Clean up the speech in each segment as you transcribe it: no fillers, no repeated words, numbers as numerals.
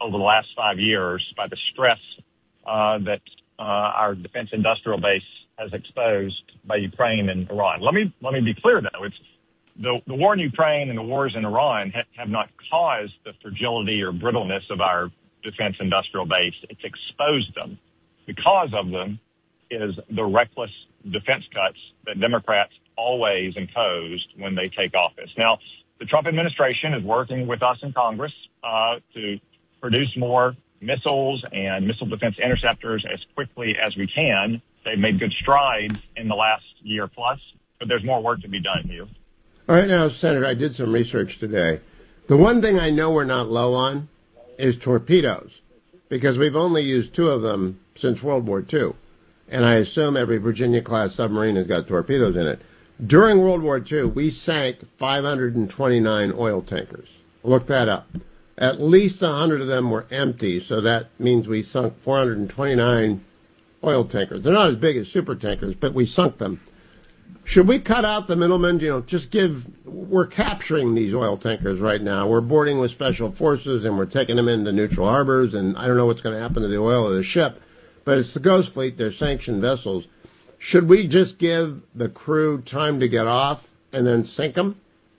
over the last 5 years by the stress that our defense industrial base has exposed by Ukraine and Iran. Let me be clear, though. It's the war in Ukraine and the wars in Iran have not caused the fragility or brittleness of our defense industrial base. It's exposed them. The cause of them is the reckless defense cuts that Democrats always imposed when they take office. Now, the Trump administration is working with us in Congress to produce more missiles and missile defense interceptors as quickly as we can. They've made good strides in the last year plus, but there's more work to be done, Hugh. All right, now, Senator, I did some research today. The one thing I know we're not low on is torpedoes, because we've only used 2 of them since World War II. And I assume every Virginia-class submarine has got torpedoes in it. During World War II, we sank 529 oil tankers. Look that up. At least 100 of them were empty, so that means we sunk 429 oil tankers. They're not as big as super tankers, but we sunk them. Should we cut out the middlemen? We're capturing these oil tankers right now. We're boarding with special forces, and we're taking them into neutral harbors, and I don't know what's going to happen to the oil of the ship, but it's the Ghost Fleet. They're sanctioned vessels. Should we just give the crew time to get off and then sink them?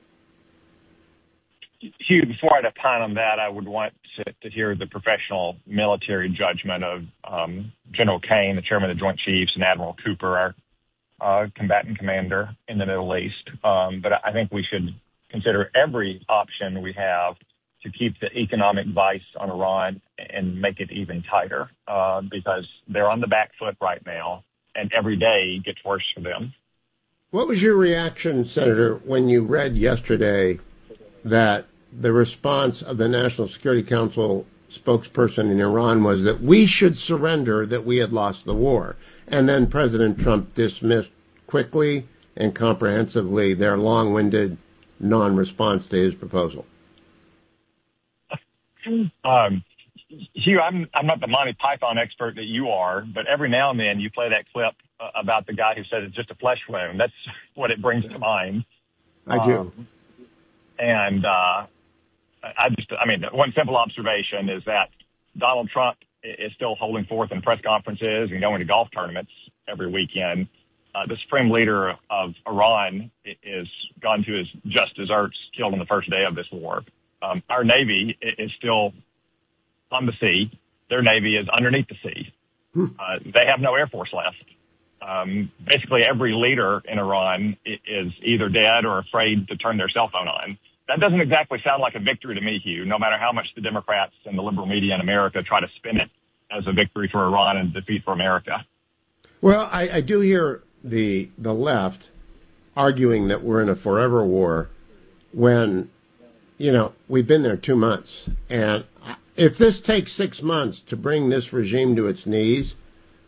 Hugh, before I opine on that, I would want to hear the professional military judgment of General Kane, the chairman of the Joint Chiefs, and Admiral Cooper, our combatant commander in the Middle East. But I think we should consider every option we have to keep the economic vice on Iran and make it even tighter because they're on the back foot right now, and every day gets worse for them. What was your reaction, Senator, when you read yesterday that the response of the National Security Council spokesperson in Iran was that we should surrender, that we had lost the war? And then President Trump dismissed quickly and comprehensively their long-winded non-response to his proposal. Hugh, I'm not the Monty Python expert that you are, but every now and then you play that clip about the guy who said it's just a flesh wound. That's what it brings to mind. I do. One simple observation is that Donald Trump is still holding forth in press conferences and going to golf tournaments every weekend. The supreme leader of Iran is gone to his just desserts, killed on the first day of this war. Our Navy is still on the sea. Their Navy is underneath the sea. They have no Air Force left. Basically, every leader in Iran is either dead or afraid to turn their cell phone on. That doesn't exactly sound like a victory to me, Hugh, no matter how much the Democrats and the liberal media in America try to spin it as a victory for Iran and defeat for America. Well, I do hear the left arguing that we're in a forever war when, we've been there 2 months. And if this takes 6 months to bring this regime to its knees,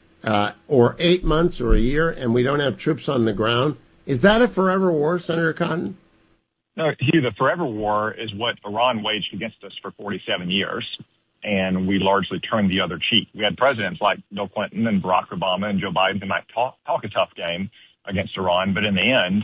or 8 months or a year, and we don't have troops on the ground, is that a forever war, Senator Cotton? No, Hugh, the forever war is what Iran waged against us for 47 years, and we largely turned the other cheek. We had presidents like Bill Clinton and Barack Obama and Joe Biden who might talk a tough game against Iran, but in the end,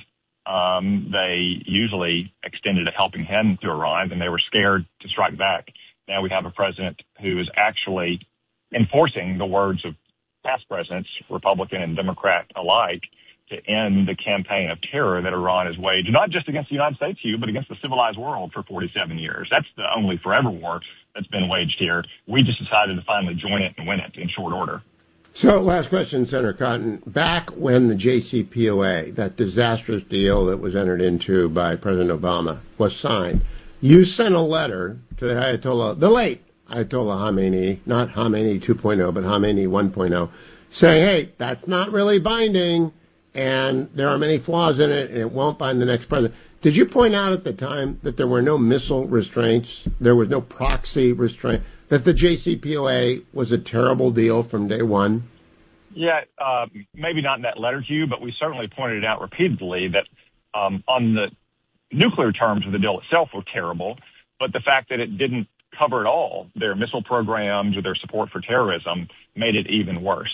they usually extended a helping hand to Iran, and they were scared to strike back. Now we have a president who is actually enforcing the words of past presidents, Republican and Democrat alike, to end the campaign of terror that Iran has waged, not just against the United States, Hugh, but against the civilized world for 47 years. That's the only forever war that's been waged here. We just decided to finally join it and win it in short order. So, last question, Senator Cotton. Back when the JCPOA, that disastrous deal that was entered into by President Obama, was signed, you sent a letter to the Ayatollah, the late Ayatollah Khamenei, not Khamenei 2.0, but Khamenei 1.0, saying, hey, that's not really binding, and there are many flaws in it, and it won't bind the next president. Did you point out at the time that there were no missile restraints, there was no proxy restraint, that the JCPOA was a terrible deal from day one? Yeah, maybe not in that letter to you, but we certainly pointed it out repeatedly that on the nuclear terms of the deal itself were terrible, but the fact that it didn't cover at all their missile programs or their support for terrorism made it even worse.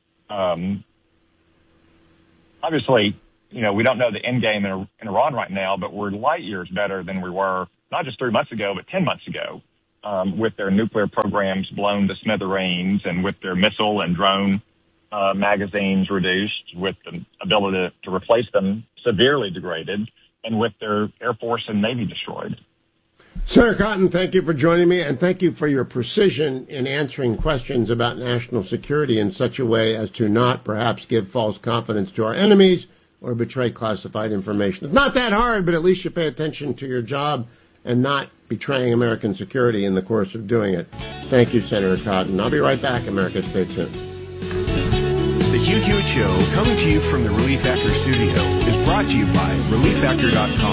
Obviously, we don't know the end game in Iran right now, but we're light years better than we were not just 3 months ago, but 10 months ago. with their nuclear programs blown to smithereens and with their missile and drone magazines reduced, with the ability to replace them severely degraded, and with their Air Force and Navy destroyed. Senator Cotton, thank you for joining me, and thank you for your precision in answering questions about national security in such a way as to not perhaps give false confidence to our enemies or betray classified information. It's not that hard, but at least you pay attention to your job and not betraying American security in the course of doing it. Thank you, Senator Cotton. I'll be right back. America, stay tuned. The Hugh Hewitt Show, coming to you from the Relief Factor studio, is brought to you by ReliefFactor.com.